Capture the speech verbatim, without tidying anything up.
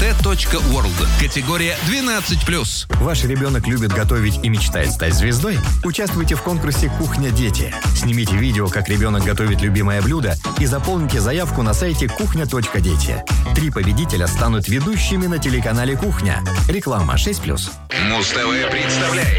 тэ точка ворлд. Категория двенадцать плюс. Ваш ребенок любит готовить и мечтает стать звездой? Участвуйте в конкурсе «Кухня Дети». Снимите видео, как ребенок готовит любимое блюдо, и заполните заявку на сайте кухня точка дети. Три победителя станут ведущими на телеканале «Кухня». Реклама шесть плюс. Муз-ТВ представляет